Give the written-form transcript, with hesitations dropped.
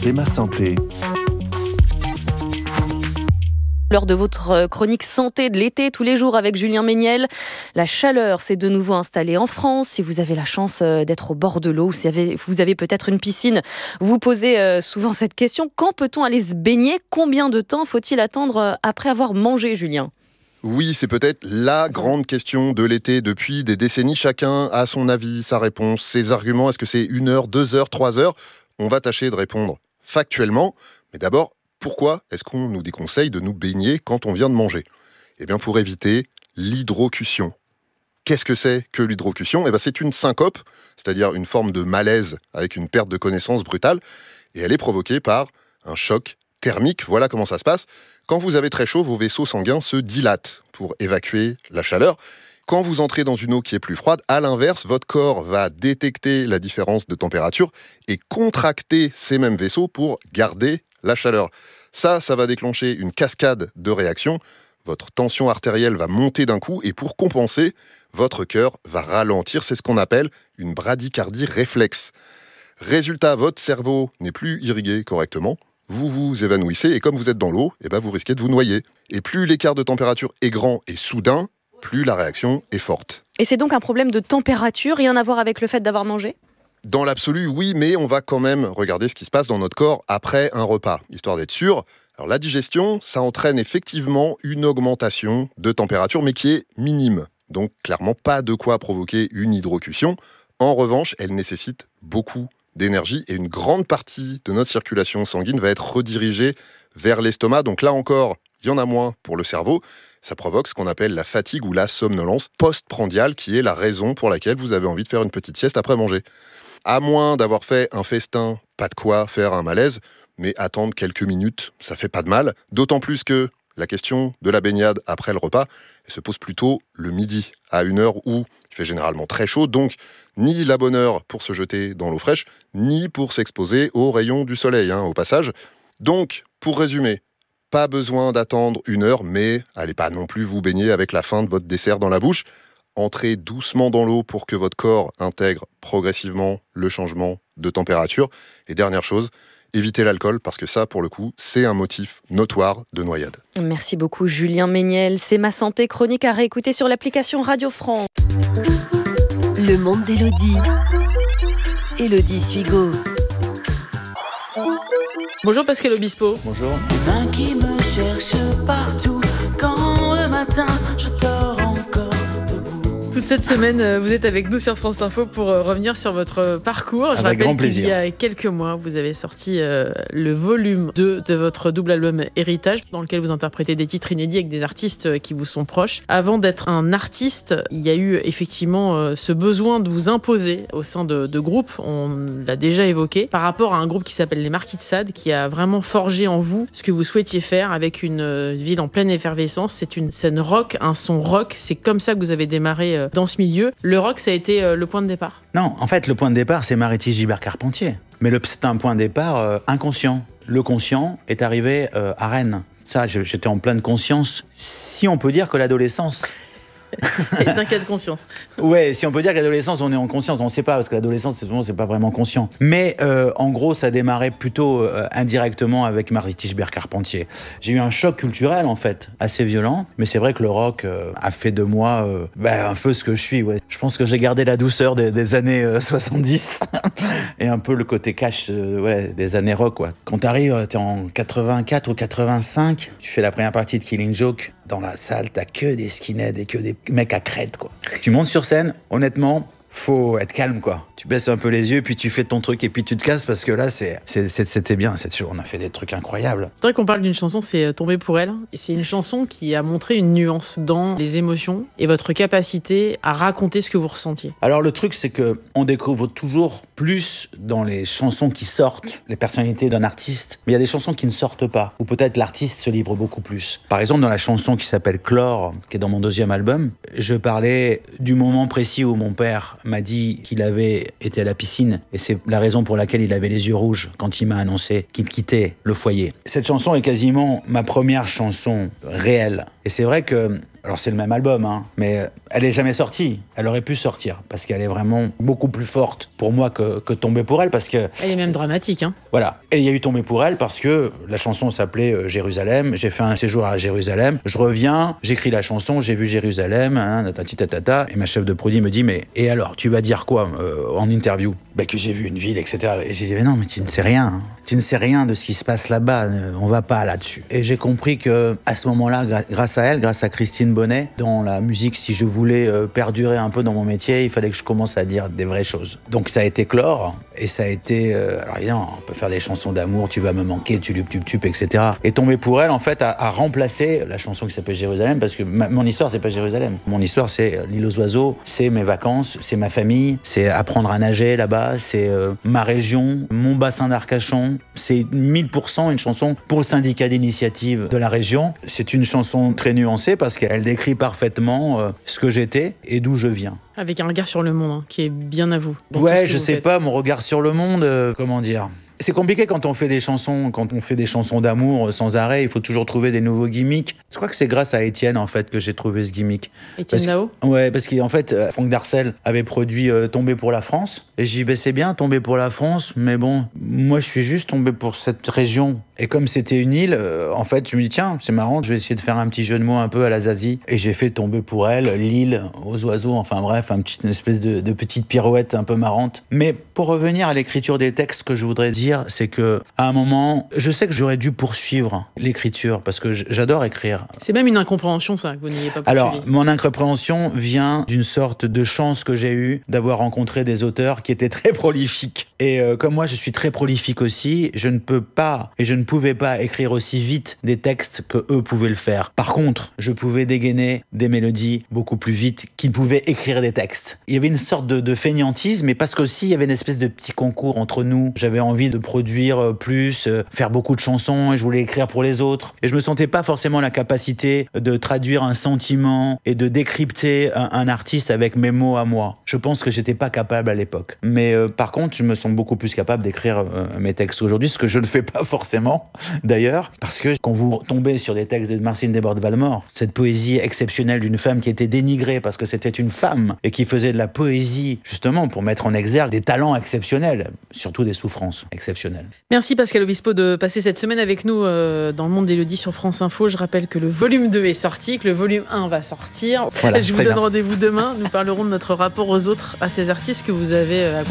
C'est ma santé. L'heure de votre chronique santé de l'été, tous les jours avec Julien Méniel. La chaleur s'est de nouveau installée en France. Si vous avez la chance d'être au bord de l'eau, ou si vous avez peut-être une piscine, vous posez souvent cette question. Quand peut-on aller se baigner ? Combien de temps faut-il attendre après avoir mangé, Julien ? Oui, c'est peut-être la grande question de l'été. Depuis des décennies, chacun a son avis, sa réponse, ses arguments. Est-ce que c'est 1 heure, 2 heures, 3 heures ? On va tâcher de répondre factuellement. Mais d'abord, pourquoi est-ce qu'on nous déconseille de nous baigner quand on vient de manger ? Eh bien, pour éviter l'hydrocution. Qu'est-ce que c'est que l'hydrocution ? Eh bien, c'est une syncope, c'est-à-dire une forme de malaise avec une perte de connaissance brutale. Et elle est provoquée par un choc thermique. Voilà comment ça se passe. Quand vous avez très chaud, vos vaisseaux sanguins se dilatent pour évacuer la chaleur. Quand vous entrez dans une eau qui est plus froide, à l'inverse, votre corps va détecter la différence de température et contracter ces mêmes vaisseaux pour garder la chaleur. Ça va déclencher une cascade de réactions. Votre tension artérielle va monter d'un coup et pour compenser, votre cœur va ralentir. C'est ce qu'on appelle une bradycardie réflexe. Résultat, votre cerveau n'est plus irrigué correctement. Vous vous évanouissez et comme vous êtes dans l'eau, vous risquez de vous noyer. Et plus l'écart de température est grand et soudain, plus la réaction est forte. Et c'est donc un problème de température, rien à voir avec le fait d'avoir mangé ? Dans l'absolu, oui, mais on va quand même regarder ce qui se passe dans notre corps après un repas, histoire d'être sûr. Alors la digestion, ça entraîne effectivement une augmentation de température, mais qui est minime. Donc clairement pas de quoi provoquer une hydrocution. En revanche, elle nécessite beaucoup d'énergie et une grande partie de notre circulation sanguine va être redirigée vers l'estomac. Donc là encore, il y en a moins pour le cerveau. Ça provoque ce qu'on appelle la fatigue ou la somnolence postprandiale, qui est la raison pour laquelle vous avez envie de faire une petite sieste après manger. À moins d'avoir fait un festin, pas de quoi faire un malaise, mais attendre quelques minutes, ça fait pas de mal. D'autant plus que la question de la baignade après le repas, elle se pose plutôt le midi, à une heure où il fait généralement très chaud, donc ni la bonne heure pour se jeter dans l'eau fraîche, ni pour s'exposer aux rayons du soleil, au passage. Donc, pour résumer, pas besoin d'attendre 1 heure, mais allez pas non plus vous baigner avec la fin de votre dessert dans la bouche. Entrez doucement dans l'eau pour que votre corps intègre progressivement le changement de température. Et dernière chose, évitez l'alcool parce que ça, pour le coup, c'est un motif notoire de noyade. Merci beaucoup Julien Méniel. C'est ma santé, chronique à réécouter sur l'application Radio France. Le monde d'Élodie. Élodie Suigo. Bonjour Pascal Obispo. Bonjour. Main qui me cherche partout quand le matin je dors encore debout. Toute cette semaine, vous êtes avec nous sur France Info pour revenir sur votre parcours. Je rappelle qu'il y a quelques mois, vous avez sorti le volume 2 de votre double album Héritage, dans lequel vous interprétez des titres inédits avec des artistes qui vous sont proches. Avant d'être un artiste, il y a eu effectivement ce besoin de vous imposer au sein de groupes, on l'a déjà évoqué, par rapport à un groupe qui s'appelle les Marquis de Sade, qui a vraiment forgé en vous ce que vous souhaitiez faire avec une ville en pleine effervescence. C'est une scène rock, un son rock. C'est comme ça que vous avez démarré dans ce milieu. Le rock, ça a été le point de départ ? Non, en fait, le point de départ, c'est Maritis Gilbert Carpentier. Mais c'est un point de départ inconscient. Le conscient est arrivé à Rennes. Ça, j'étais en pleine conscience. Si on peut dire que l'adolescence... C'est un cas de conscience. Ouais, si on peut dire que l'adolescence, on est en conscience. On ne sait pas, parce que l'adolescence, souvent, c'est pas vraiment conscient. Mais en gros, ça démarrait plutôt indirectement avec Maritis Gilbert Carpentier. J'ai eu un choc culturel, en fait, assez violent. Mais c'est vrai que le rock a fait de moi un peu ce que je suis. Ouais. Je pense que j'ai gardé la douceur des années 70 et un peu le côté cash des années rock. Quoi. Quand t'arrives, t'es en 84 ou 85, tu fais la première partie de Killing Joke. Dans la salle, t'as que des skinheads et que des mecs à crête, quoi. Tu montes sur scène, honnêtement, faut être calme, quoi. Tu baisses un peu les yeux, puis tu fais ton truc, et puis tu te casses, parce que là, c'était bien, cette show. On a fait des trucs incroyables. C'est vrai qu'on parle d'une chanson, c'est Tombé pour elle. Et c'est une chanson qui a montré une nuance dans les émotions et votre capacité à raconter ce que vous ressentiez. Alors, le truc, c'est que on découvre toujours plus dans les chansons qui sortent, les personnalités d'un artiste, mais il y a des chansons qui ne sortent pas, ou peut-être l'artiste se livre beaucoup plus. Par exemple, dans la chanson qui s'appelle Chlore, qui est dans mon 2e album, je parlais du moment précis où mon père m'a dit qu'il avait été à la piscine et c'est la raison pour laquelle il avait les yeux rouges quand il m'a annoncé qu'il quittait le foyer. Cette chanson est quasiment ma première chanson réelle. Et c'est vrai que Alors c'est le même album, hein, mais elle est jamais sortie. Elle aurait pu sortir parce qu'elle est vraiment beaucoup plus forte pour moi que Tomber pour elle, parce que elle est même dramatique, hein. Voilà. Et il y a eu Tomber pour elle parce que la chanson s'appelait Jérusalem. J'ai fait un séjour à Jérusalem. Je reviens, j'écris la chanson, j'ai vu Jérusalem, tatata, et ma chef de produit me dit mais et alors tu vas dire quoi en interview? Que j'ai vu une ville, etc. Et j'ai dit mais non, mais tu ne sais rien. Hein. Tu ne sais rien de ce qui se passe là-bas. On va pas là-dessus. Et j'ai compris que à ce moment-là, grâce à elle, grâce à Christine Bonnet, dans la musique, si je voulais perdurer un peu dans mon métier, il fallait que je commence à dire des vraies choses. Donc ça a été clore et ça a été. Alors évidemment, on peut faire des chansons d'amour, tu vas me manquer, tu etc. Et Tomber pour elle, en fait, a remplacé la chanson qui s'appelle Jérusalem, parce que mon histoire, c'est pas Jérusalem. Mon histoire, c'est l'île aux oiseaux, c'est mes vacances, c'est ma famille, c'est apprendre à nager là-bas, c'est ma région, mon bassin d'Arcachon. C'est 1000% une chanson pour le syndicat d'initiative de la région. C'est une chanson très nuancée parce qu'elle décrit parfaitement ce que j'étais et d'où je viens. Avec un regard sur le monde, hein, qui est bien à vous. Ouais, je sais pas, mon regard sur le monde, comment dire. C'est compliqué quand on fait des chansons, d'amour sans arrêt, il faut toujours trouver des nouveaux gimmicks. Je crois que c'est grâce à Étienne, en fait, que j'ai trouvé ce gimmick. Étienne Dao ? Ouais, parce qu'en fait, Franck Darcel avait produit Tomber pour la France. Et j'ai dit, c'est bien, Tomber pour la France, mais bon, moi, je suis juste tombé pour cette région. Et comme c'était une île, en fait, je me dis, tiens, c'est marrant, je vais essayer de faire un petit jeu de mots un peu à la Zazie. Et j'ai fait Tomber pour elle, l'île aux oiseaux, enfin bref, une espèce de petite pirouette un peu marrante. Mais pour revenir à l'écriture des textes, ce que je voudrais dire, c'est que à un moment, je sais que j'aurais dû poursuivre l'écriture parce que j'adore écrire. C'est même une incompréhension, ça, que vous n'ayez pas poursuivi. Alors, mon incompréhension vient d'une sorte de chance que j'ai eue d'avoir rencontré des auteurs qui étaient très prolifiques. Et comme moi, je suis très prolifique aussi, je ne peux pas et je ne pouvais pas écrire aussi vite des textes que eux pouvaient le faire. Par contre, je pouvais dégainer des mélodies beaucoup plus vite qu'ils pouvaient écrire des textes. Il y avait une sorte de fainéantisme, mais parce qu'aussi, il y avait une espèce de petit concours entre nous. J'avais envie de produire plus, faire beaucoup de chansons, et je voulais écrire pour les autres. Et je me sentais pas forcément la capacité de traduire un sentiment et de décrypter un artiste avec mes mots à moi. Je pense que j'étais pas capable à l'époque. Mais par contre, je me sens beaucoup plus capable d'écrire mes textes aujourd'hui, ce que je ne fais pas forcément, d'ailleurs, parce que quand vous tombez sur des textes de Marcine Desbordes-Valmore, cette poésie exceptionnelle d'une femme qui était dénigrée parce que c'était une femme et qui faisait de la poésie, justement, pour mettre en exergue des talents exceptionnels, surtout des souffrances exceptionnelles. Merci Pascal Obispo de passer cette semaine avec nous dans le monde d'Élodie sur France Info. Je rappelle que le volume 2 est sorti, que le volume 1 va sortir. Voilà, je vous donne rendez-vous demain. Nous parlerons de notre rapport aux autres, à ces artistes que vous avez accompagnés